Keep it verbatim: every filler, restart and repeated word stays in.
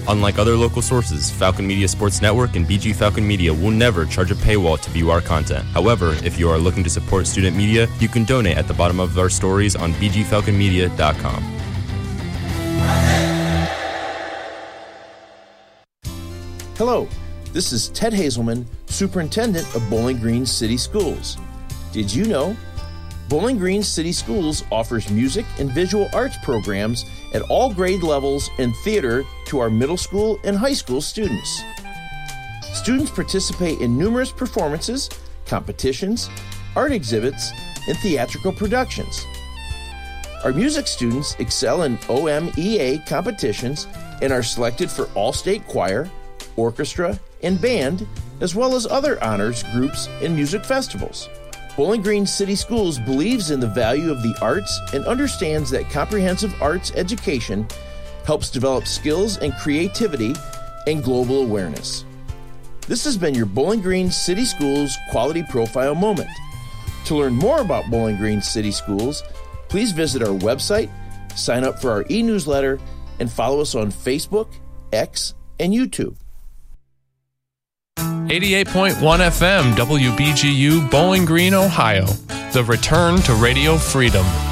Unlike other local sources, Falcon Media Sports Network and B G Falcon Media will never charge a paywall to view our content. However, if you are looking to support student media, you can donate at the bottom of our stories on b g falcon media dot com. Hello, this is Ted Hazelman, Superintendent of Bowling Green City Schools. Did you know? Bowling Green City Schools offers music and visual arts programs at all grade levels and theater to our middle school and high school students. Students participate in numerous performances, competitions, art exhibits, and theatrical productions. Our music students excel in O M E A competitions and are selected for all-state choir, orchestra, and band, as well as other honors groups and music festivals. Bowling Green City Schools believes in the value of the arts and understands that comprehensive arts education helps develop skills and creativity and global awareness. This has been your Bowling Green City Schools Quality Profile Moment. To learn more about Bowling Green City Schools, please visit our website, sign up for our e-newsletter, and follow us on Facebook, X, and YouTube. eighty-eight point one F M, W B G U, Bowling Green, Ohio. The return to Radio Freedom.